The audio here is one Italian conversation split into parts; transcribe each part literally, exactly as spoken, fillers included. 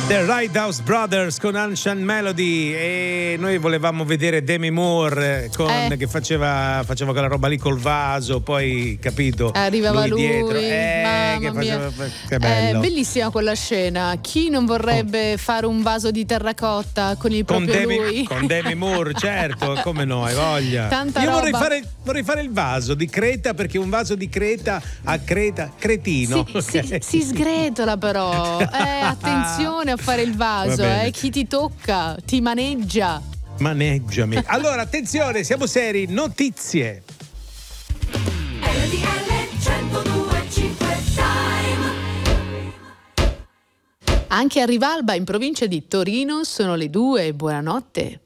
The Lighthouse Brothers con Ancient Melody, e noi volevamo vedere Demi Moore con, eh. che faceva, faceva quella roba lì col vaso, poi capito, arrivava lui, lui dietro, eh, mamma che mia. faceva, che bello. È bellissima quella scena. Chi non vorrebbe oh. fare un vaso di terracotta con il con proprio Demi, lui? Con Demi Moore, certo, come no, hai voglia. Tanta Io roba. vorrei fare, vorrei fare il vaso di Creta, perché un vaso di Creta a Creta, cretino. Si, si, si sgretola però, eh, attenzione a fare il vaso, eh, chi ti tocca ti maneggia. Maneggiami. Allora, attenzione, siamo seri, notizie. Anche a Rivalba, in provincia di Torino, sono le due. Buonanotte.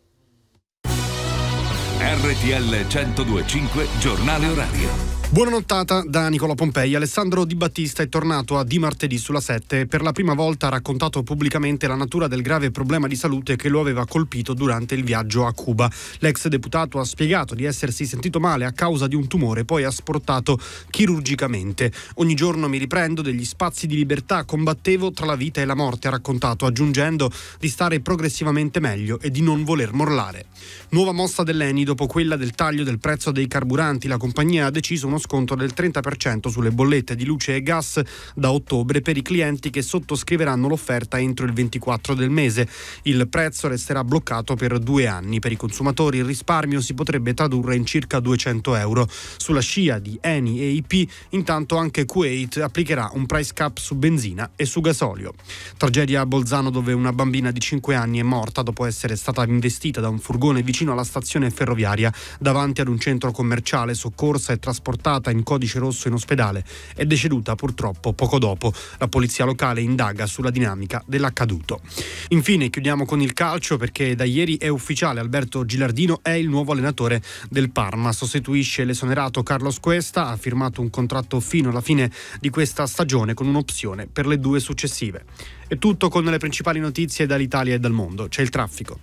R T L centodue e cinque, giornale orario. Buonanottata da Nicola Pompei. Alessandro Di Battista è tornato a Di Martedì sulla sette e per la prima volta ha raccontato pubblicamente la natura del grave problema di salute che lo aveva colpito durante il viaggio a Cuba. L'ex deputato ha spiegato di essersi sentito male a causa di un tumore poi asportato chirurgicamente. Ogni giorno mi riprendo degli spazi di libertà, combattevo tra la vita e la morte, ha raccontato, aggiungendo di stare progressivamente meglio e di non voler mollare. Nuova mossa dell'Eni dopo quella del taglio del prezzo dei carburanti. La compagnia ha deciso uno sconto del trenta per cento sulle bollette di luce e gas da ottobre per i clienti che sottoscriveranno l'offerta entro il ventiquattro del mese. Il prezzo resterà bloccato per due anni. Per i consumatori il risparmio si potrebbe tradurre in circa duecento euro. Sulla scia di Eni e I P, intanto anche Kuwait applicherà un price cap su benzina e su gasolio. Tragedia a Bolzano, dove una bambina di cinque anni è morta dopo essere stata investita da un furgone vicino alla stazione ferroviaria davanti ad un centro commerciale, soccorsa e trasportata in codice rosso in ospedale. È deceduta purtroppo poco dopo. La polizia locale indaga sulla dinamica dell'accaduto. Infine chiudiamo con il calcio, perché da ieri è ufficiale: Alberto Gilardino è il nuovo allenatore del Parma. Sostituisce l'esonerato Carlos Cuesta, ha firmato un contratto fino alla fine di questa stagione con un'opzione per le due successive. È tutto con le principali notizie dall'Italia e dal mondo. C'è il traffico.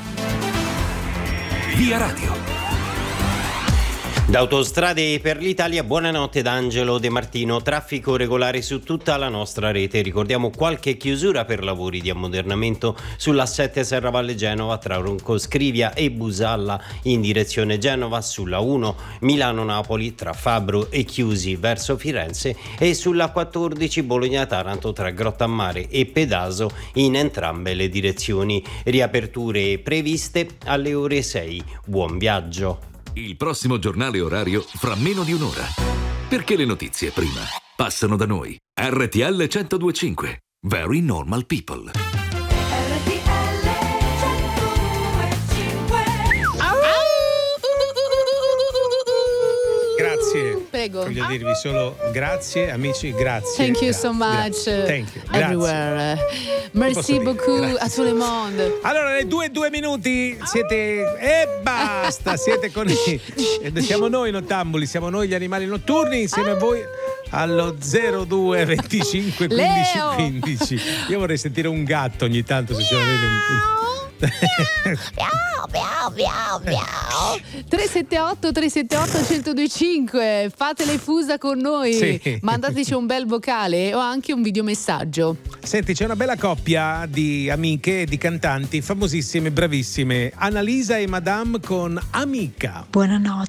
Via Radio. Da Autostrade per l'Italia, buonanotte da Angelo De Martino. Traffico regolare su tutta la nostra rete. Ricordiamo qualche chiusura per lavori di ammodernamento sull'A sette Serravalle Genova tra Roncoscrivia e Busalla in direzione Genova, sulla uno Milano-Napoli tra Fabbro e Chiusi verso Firenze e sulla quattordici Bologna-Taranto tra Grottammare e Pedaso in entrambe le direzioni. Riaperture previste alle ore sei. Buon viaggio. Il prossimo giornale orario fra meno di un'ora. Perché le notizie prima passano da noi. R T L centodue e cinque. Very normal people. Grazie. Prego. Voglio dirvi solo grazie, amici, grazie. Thank you grazie, so much. Thank you. Everywhere. Merci beaucoup dire? a tout le monde. Allora, le due due minuti siete e basta, siete con i siamo noi nottambuli, siamo noi gli animali notturni insieme a voi allo zero due venticinque quindici quindici. Io vorrei sentire un gatto ogni tanto, se ce l'avete. Miau, miau, miau, miau. tre sette otto tre sette otto uno zero due cinque. Fate le fusa con noi. Sì. Mandateci un bel vocale o anche un videomessaggio. Senti, c'è una bella coppia di amiche e di cantanti famosissime, bravissime, Annalisa e Madame con Amica. Buonanotte.